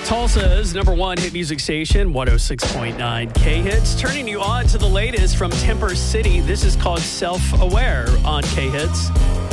Tulsa's number one hit music station, 106.9 K-Hits. Turning you on to the latest from Temper City. This is called Self-Aware on K-Hits.